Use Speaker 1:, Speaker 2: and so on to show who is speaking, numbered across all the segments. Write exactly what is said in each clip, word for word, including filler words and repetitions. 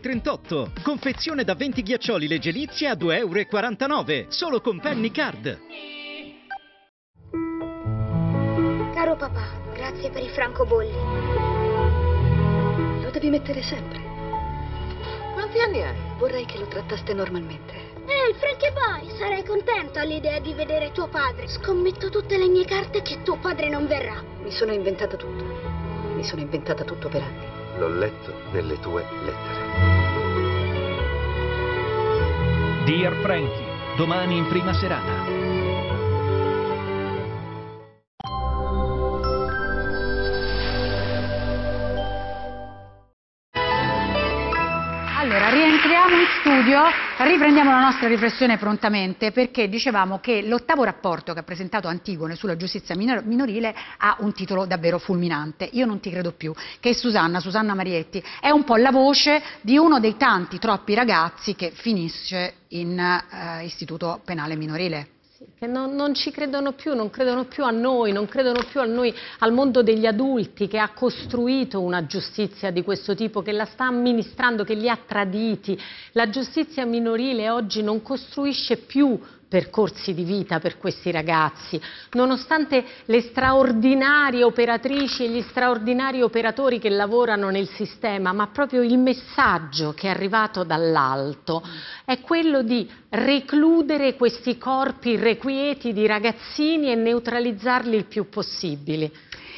Speaker 1: trentotto. Confezione da venti ghiaccioli Leggelizia a due e quarantanove euro, solo con Penny Card.
Speaker 2: Caro papà, grazie per i francobolli.
Speaker 3: Lo devi mettere sempre. Quanti anni hai? Vorrei che lo trattaste normalmente.
Speaker 2: Ehi, Frankie Boy, sarei contento all'idea di vedere tuo padre. Scommetto tutte le mie carte che tuo padre non verrà.
Speaker 3: Mi sono inventata tutto. Mi sono inventata tutto per anni.
Speaker 4: L'ho letto nelle tue lettere.
Speaker 1: Dear Frankie, domani in prima serata.
Speaker 5: Allora, rientriamo in studio, riprendiamo la nostra riflessione prontamente, perché dicevamo che l'ottavo rapporto che ha presentato Antigone sulla giustizia minor minorile ha un titolo davvero fulminante. Io non ti credo più, che Susanna, Susanna Marietti, è un po' la voce di uno dei tanti, troppi ragazzi che finisce in eh, istituto penale minorile.
Speaker 6: Che non, non ci credono più, non credono più a noi, non credono più a noi, al mondo degli adulti che ha costruito una giustizia di questo tipo, che la sta amministrando, che li ha traditi. La giustizia minorile oggi non costruisce più percorsi di vita per questi ragazzi, nonostante le straordinarie operatrici e gli straordinari operatori che lavorano nel sistema, ma proprio il messaggio che è arrivato dall'alto è quello di recludere questi corpi irrequieti di ragazzini e neutralizzarli il più possibile.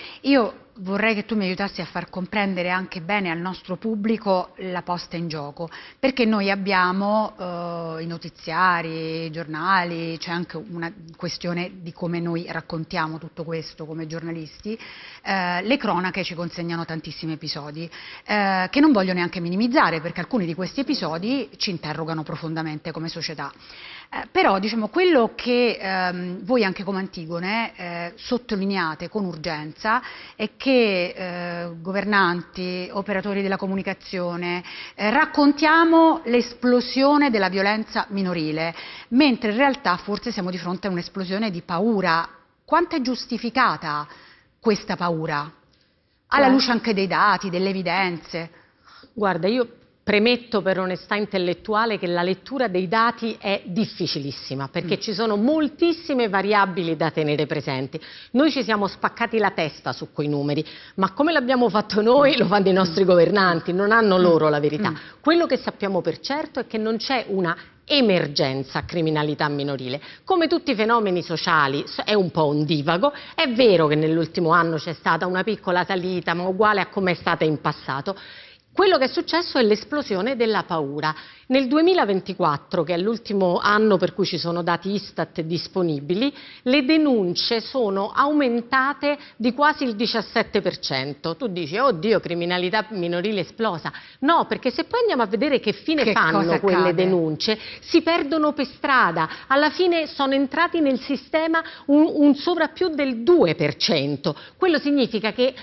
Speaker 5: Io vorrei che tu mi aiutassi a far comprendere anche bene al nostro pubblico la posta in gioco, perché noi abbiamo eh, i notiziari, i giornali, c'è anche una questione di come noi raccontiamo tutto questo come giornalisti, eh, le cronache ci consegnano tantissimi episodi eh, che non voglio neanche minimizzare, perché alcuni di questi episodi ci interrogano profondamente come società. Eh, però diciamo quello che ehm, voi anche come Antigone eh, sottolineate con urgenza è che eh, governanti, operatori della comunicazione eh, raccontiamo l'esplosione della violenza minorile, mentre in realtà forse siamo di fronte a un'esplosione di paura. Quanto è giustificata questa paura? Alla luce anche dei dati, delle evidenze.
Speaker 6: Guarda, io premetto per onestà intellettuale che la lettura dei dati è difficilissima, perché mm. ci sono moltissime variabili da tenere presenti. Noi ci siamo spaccati la testa su quei numeri, ma come l'abbiamo fatto noi lo fanno i nostri governanti, non hanno loro la verità. Mm. Quello che sappiamo per certo è che non c'è una emergenza criminalità minorile. Come tutti i fenomeni sociali è un po' ondivago, è vero che nell'ultimo anno c'è stata una piccola salita, ma uguale a come è stata in passato. Quello che è successo è l'esplosione della paura. Nel duemilaventiquattro, che è l'ultimo anno per cui ci sono dati Istat disponibili, le denunce sono aumentate di quasi il diciassette per cento. Tu dici, oddio, criminalità minorile esplosa. No, perché se poi andiamo a vedere che fine che fanno quelle accade? denunce, si perdono per strada. Alla fine sono entrati nel sistema un, un sovrappiù del due per cento. Quello significa che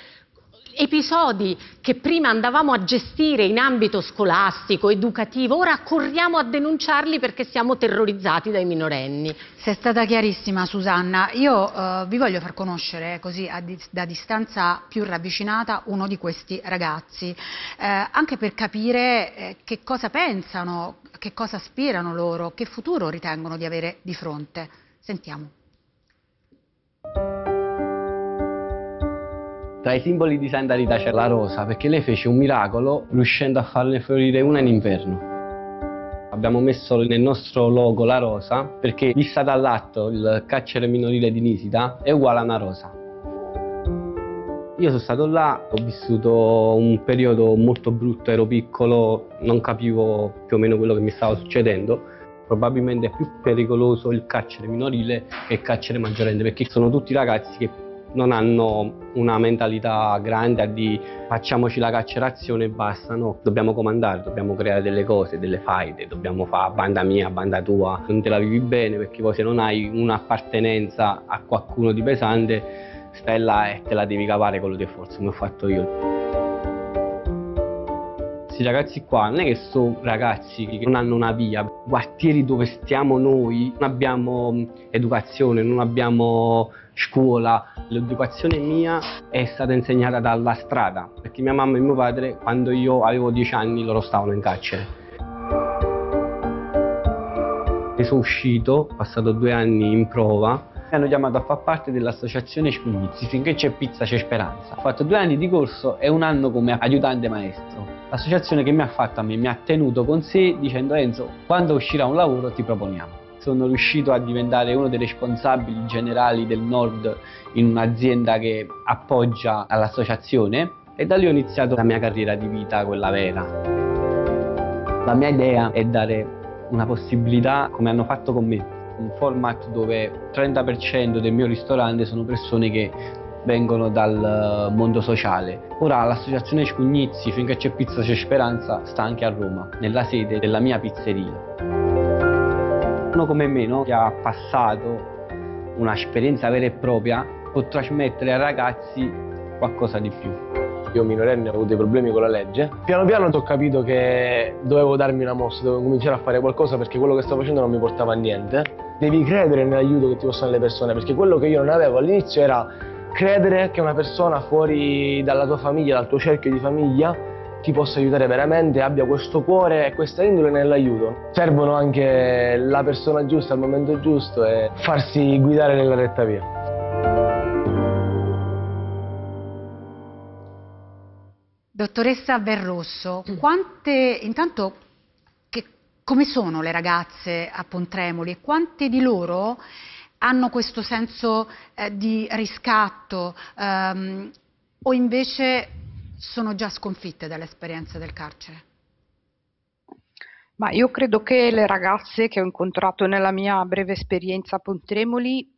Speaker 6: episodi che prima andavamo a gestire in ambito scolastico, educativo, ora corriamo a denunciarli perché siamo terrorizzati dai minorenni.
Speaker 5: Sei stata chiarissima, Susanna. Io eh, vi voglio far conoscere così a di da distanza più ravvicinata uno di questi ragazzi, eh, anche per capire eh, che cosa pensano, che cosa aspirano loro, che futuro ritengono di avere di fronte. Sentiamo.
Speaker 7: Tra i simboli di Santa Rita c'è la rosa, perché lei fece un miracolo riuscendo a farne fiorire una in inverno. Abbiamo messo nel nostro logo la rosa perché, vista dall'alto, il carcere minorile di Nisida è uguale a una rosa. Io sono stato là, ho vissuto un periodo molto brutto, ero piccolo, non capivo più o meno quello che mi stava succedendo. Probabilmente è più pericoloso il carcere minorile che il carcere maggiorenne, perché sono tutti ragazzi che non hanno una mentalità grande di facciamoci la carcerazione e basta, no, dobbiamo comandare, dobbiamo creare delle cose, delle faide, dobbiamo fare banda mia, banda tua, non te la vivi bene perché poi se non hai un'appartenenza a qualcuno di pesante stai là e te la devi cavare con le tue forze, come ho fatto io. questi ragazzi qua non è che sono ragazzi che non hanno una via, quartieri dove stiamo noi, non abbiamo educazione, non abbiamo scuola, l'educazione mia è stata insegnata dalla strada, perché mia mamma e mio padre quando io avevo dieci anni loro stavano in carcere. Ne sono uscito, ho passato due anni in prova. Mi hanno chiamato a far parte dell'associazione Scugnizi, finché c'è pizza c'è speranza. Ho fatto due anni di corso e un anno come aiutante maestro. L'associazione che mi ha fatto a me mi ha tenuto con sé dicendo: Enzo, quando uscirà un lavoro ti proponiamo. Sono riuscito a diventare uno dei responsabili generali del Nord in un'azienda che appoggia all'associazione e da lì ho iniziato la mia carriera di vita, quella vera. La mia idea è dare una possibilità come hanno fatto con me. Un format dove il trenta per cento del mio ristorante sono persone che vengono dal mondo sociale. Ora l'associazione Scugnizi, finché c'è pizza c'è speranza, sta anche a Roma, nella sede della mia pizzeria. Uno come me, no, che ha passato un'esperienza vera e propria, può trasmettere ai ragazzi qualcosa di più.
Speaker 8: Io minorenne ho avuto dei problemi con la legge. Piano piano ho capito che dovevo darmi una mossa, dovevo cominciare a fare qualcosa perché quello che stavo facendo non mi portava a niente. Devi credere nell'aiuto che ti possono dare le persone, perché quello che io non avevo all'inizio era credere che una persona fuori dalla tua famiglia, dal tuo cerchio di famiglia, ti possa aiutare veramente, abbia questo cuore e questa indole nell'aiuto. Servono anche la persona giusta al momento giusto e farsi guidare nella retta via.
Speaker 5: Dottoressa Verrosso, quante, intanto, che, come sono le ragazze a Pontremoli e quante di loro hanno questo senso eh, di riscatto ehm, o invece sono già sconfitte dall'esperienza del carcere?
Speaker 9: Ma io credo che le ragazze che ho incontrato nella mia breve esperienza a Pontremoli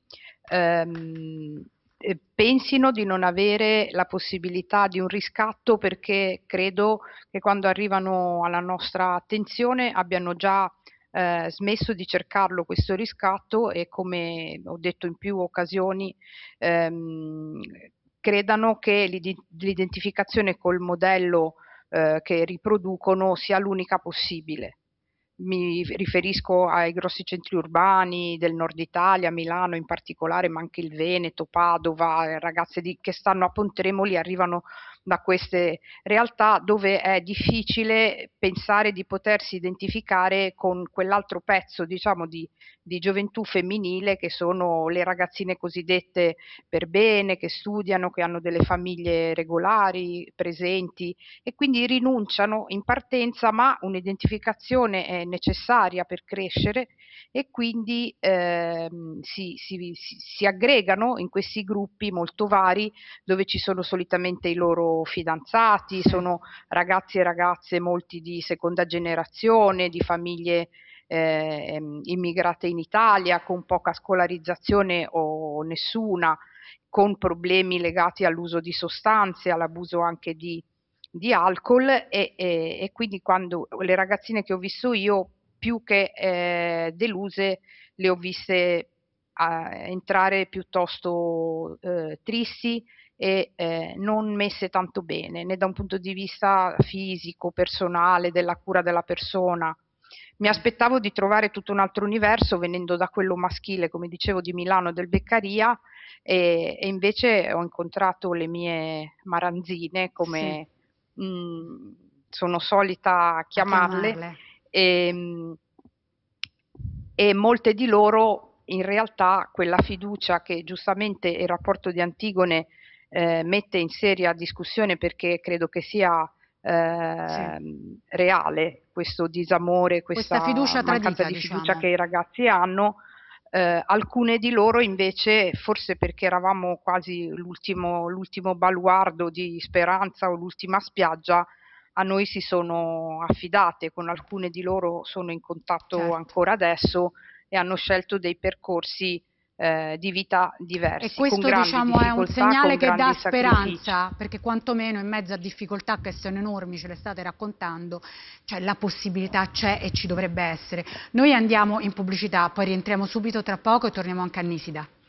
Speaker 9: ehm, pensino di non avere la possibilità di un riscatto, perché credo che quando arrivano alla nostra attenzione abbiano già eh, smesso di cercarlo questo riscatto e, come ho detto in più occasioni, ehm, credano che l'identificazione col modello eh, che riproducono sia l'unica possibile. Mi riferisco ai grossi centri urbani del nord Italia, Milano in particolare, ma anche il Veneto, Padova. Ragazze di, che stanno a Pontremoli arrivano da queste realtà dove è difficile pensare di potersi identificare con quell'altro pezzo, diciamo, di, di gioventù femminile, che sono le ragazzine cosiddette per bene, che studiano, che hanno delle famiglie regolari, presenti, e quindi rinunciano in partenza, ma un'identificazione è necessaria per crescere e quindi ehm, si, si, si, si aggregano in questi gruppi molto vari, dove ci sono solitamente i loro fidanzati, sono ragazzi e ragazze molti di seconda generazione, di famiglie eh, immigrate in Italia, con poca scolarizzazione o nessuna, con problemi legati all'uso di sostanze, all'abuso anche di, di alcol e, e, e quindi quando le ragazzine che ho visto io, più che eh, deluse, le ho viste eh, entrare piuttosto eh, tristi e eh, non messe tanto bene, né da un punto di vista fisico, personale, della cura della persona. Mi aspettavo di trovare tutto un altro universo venendo da quello maschile, come dicevo, di Milano, del Beccaria, e, e invece ho incontrato le mie maranzine, come sì. mh, sono solita chiamarle, chiamarle. E, e molte di loro in realtà quella fiducia che giustamente il rapporto di Antigone eh, mette in seria discussione, perché credo che sia eh, sì. reale questo disamore, questa, questa fiducia mancanza tradita, di fiducia diciamo. che i ragazzi hanno. Eh, alcune di loro invece, forse perché eravamo quasi l'ultimo, l'ultimo baluardo di speranza o l'ultima spiaggia, a noi si sono affidate, con alcune di loro sono in contatto certo. ancora adesso e hanno scelto dei percorsi eh, di vita diversi.
Speaker 5: E questo
Speaker 9: con
Speaker 5: diciamo è un segnale che dà speranza,
Speaker 9: sacrifici.
Speaker 5: Perché quantomeno in mezzo a difficoltà che sono enormi, ce le state raccontando, cioè la possibilità c'è e ci dovrebbe essere. Noi andiamo in pubblicità, poi rientriamo subito tra poco e torniamo anche a Nisida.